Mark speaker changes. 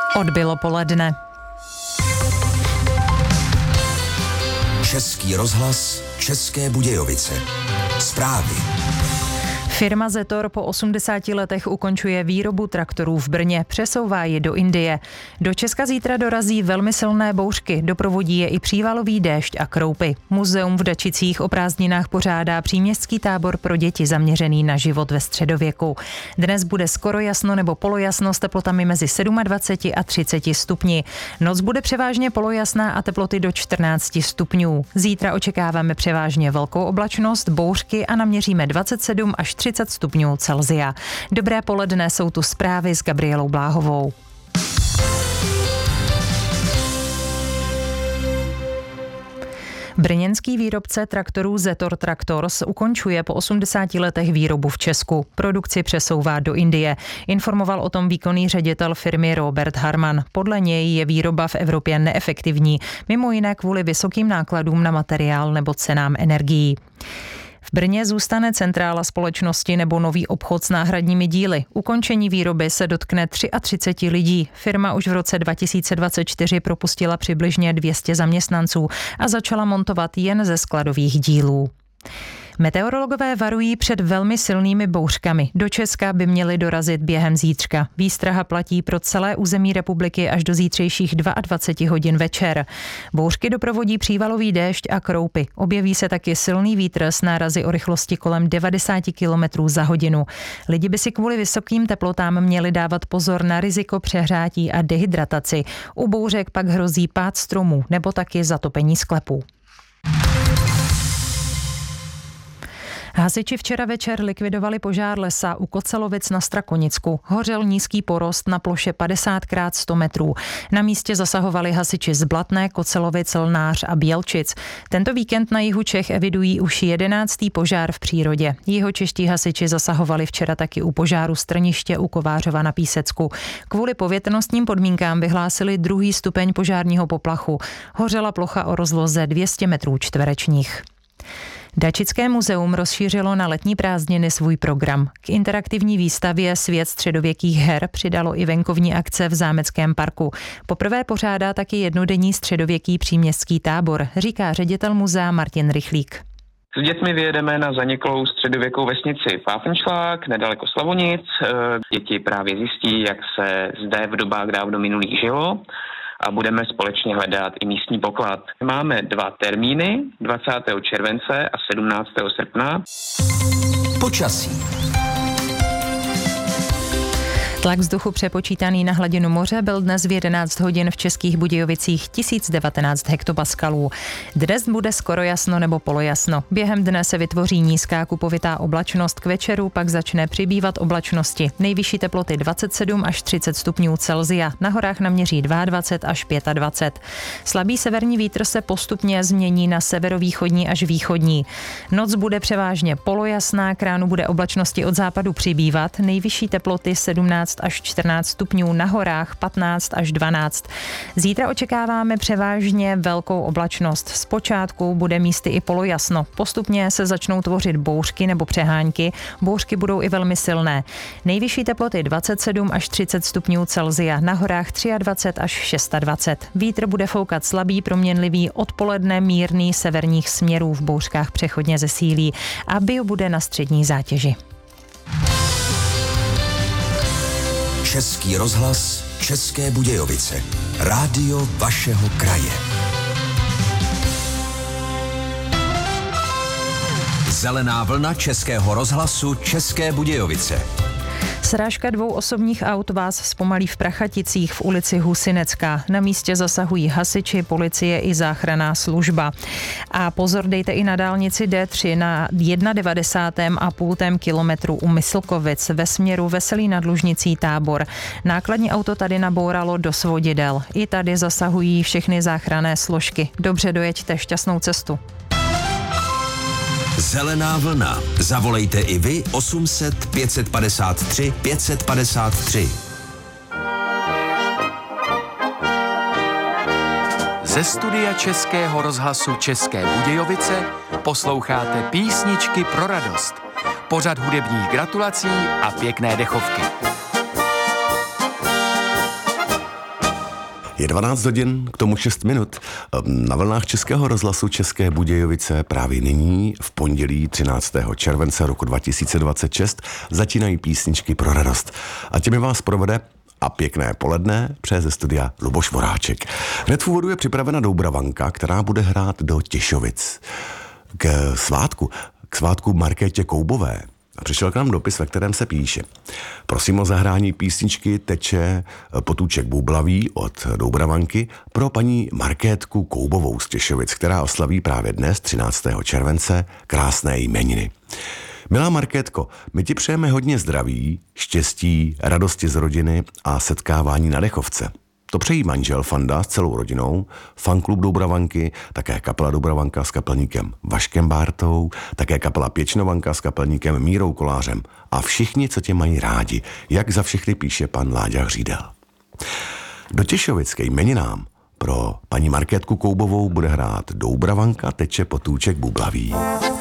Speaker 1: Odbylo poledne.
Speaker 2: Český rozhlas, České Budějovice. Zprávy.
Speaker 1: Firma Zetor po 80 letech ukončuje výrobu traktorů v Brně, přesouvá je do Indie. Do Česka zítra dorazí velmi silné bouřky, doprovodí je i přívalový déšť a kroupy. Muzeum v Dačicích o prázdninách pořádá příměstský tábor pro děti zaměřený na život ve středověku. Dnes bude skoro jasno nebo polojasno s teplotami mezi 27 a 30 stupni. Noc bude převážně polojasná a teploty do 14 stupňů. Zítra očekáváme převážně velkou oblačnost, bouřky a naměříme 27 až 30 stupňů Celsia. Dobré poledne, jsou tu zprávy s Gabrielou Bláhovou. Brněnský výrobce traktorů Zetor Tractors ukončuje po 80 letech výrobu v Česku. Produkci přesouvá do Indie. Informoval o tom výkonný ředitel firmy Robert Harman. Podle něj je výroba v Evropě neefektivní, mimo jiné kvůli vysokým nákladům na materiál nebo cenám energií. V Brně zůstane centrála společnosti nebo nový obchod s náhradními díly. Ukončení výroby se dotkne 33 lidí. Firma už v roce 2024 propustila přibližně 200 zaměstnanců a začala montovat jen ze skladových dílů. Meteorologové varují před velmi silnými bouřkami. Do Česka by měly dorazit během zítřka. Výstraha platí pro celé území republiky až do zítřejších 22 hodin večer. Bouřky doprovodí přívalový déšť a kroupy. Objeví se taky silný vítr s nárazy o rychlosti kolem 90 km za hodinu. Lidi by si kvůli vysokým teplotám měli dávat pozor na riziko přehrátí a dehydrataci. U bouřek pak hrozí pád stromů nebo taky zatopení sklepů. Hasiči včera večer likvidovali požár lesa u Kocelovic na Strakonicku. Hořel nízký porost na ploše 50x100 metrů. Na místě zasahovali hasiči z Blatné, Kocelovic, Lnář a Bělčic. Tento víkend na jihu Čech evidují už 11. požár v přírodě. Jihočeští hasiči zasahovali včera taky u požáru Strniště u Kovářova na Písecku. Kvůli povětrnostním podmínkám vyhlásili 2. stupeň požárního poplachu. Hořela plocha o rozloze 200 metrů čtverečních. Dačické muzeum rozšířilo na letní prázdniny svůj program. K interaktivní výstavě Svět středověkých her přidalo i venkovní akce v Zámeckém parku. Poprvé pořádá taky jednodenní středověký příměstský tábor, říká ředitel muzea Martin Rychlík.
Speaker 3: S dětmi vyjedeme na zaniklou středověkou vesnici Páfenšlák, nedaleko Slavonic. Děti právě zjistí, jak se zde v dobách dávno minulých žilo. A budeme společně hledat i místní poklad. Máme 2 termíny, 20. července a 17. srpna.
Speaker 2: Počasí.
Speaker 1: Tlak vzduchu přepočítaný na hladinu moře byl dnes v 11 hodin v Českých Budějovicích 1019 hektopaskalů. Dnes bude skoro jasno nebo polojasno. Během dne se vytvoří nízká kupovitá oblačnost, k večeru pak začne přibývat oblačnosti. Nejvyšší teploty 27 až 30 stupňů Celsia, na horách naměří 22 až 25. Slabý severní vítr se postupně změní na severovýchodní až východní. Noc bude převážně polojasná, k ránu bude oblačnosti od západu přibývat, nejvyšší teploty 17 až 14 stupňů, na horách 15 až 12. Zítra očekáváme převážně velkou oblačnost. Zpočátku bude místy i polojasno. Postupně se začnou tvořit bouřky nebo přehánky. Bouřky budou i velmi silné. Nejvyšší teploty 27 až 30 stupňů Celsia, na horách 23 až 26. Vítr bude foukat slabý, proměnlivý, odpoledne mírný severních směrů, v bouřkách přechodně zesílí a bio bude na střední zátěži.
Speaker 2: Český rozhlas, České Budějovice. Rádio vašeho kraje. Zelená vlna Českého rozhlasu, České Budějovice.
Speaker 1: Srážka 2 osobních aut vás zpomalí v Prachaticích v ulici Husinecká. Na místě zasahují hasiči, policie i záchranná služba. A pozor dejte i na dálnici D3 na 91,5 kilometru u Myslkovic ve směru Veselí nad Lužnicí Tábor. Nákladní auto tady nabouralo do svodidel. I tady zasahují všechny záchranné složky. Dobře dojeďte, šťastnou cestu.
Speaker 2: Zelená vlna. Zavolejte i vy 800 553 553.
Speaker 4: Ze studia Českého rozhlasu České Budějovice posloucháte Písničky pro radost. Pořad hudebních gratulací a pěkné dechovky.
Speaker 5: Je 12 hodin, k tomu 6 minut. Na vlnách Českého rozhlasu České Budějovice právě nyní, v pondělí 13. července roku 2026, začínají písničky pro radost. A těmi vás provede a pěkné poledne přeje ze studia Luboš Voráček. Hned v úvodu je připravena Doubravanka, která bude hrát do Těšovic. K svátku Markétě Koubové přišel k nám dopis, ve kterém se píše: prosím o zahrání písničky Teče potůček bublavý od Doubravanky pro paní Markétku Koubovou z Těšovic, která oslaví právě dnes, 13. července, krásné jmeniny. Milá Markétko, my ti přejeme hodně zdraví, štěstí, radosti z rodiny a setkávání na dechovce. To přejí manžel Fanda s celou rodinou, fanklub Doubravanky, také kapela Doubravanka s kapelníkem Vaškem Bártou, také kapela Pěčnovanka s kapelníkem Mírou Kolářem a všichni, co tě mají rádi, jak za všechny píše pan Láďa Hřídel. Do Těšovic ke jmeninám pro paní Markétku Koubovou bude hrát Doubravanka Teče potůček bublavý.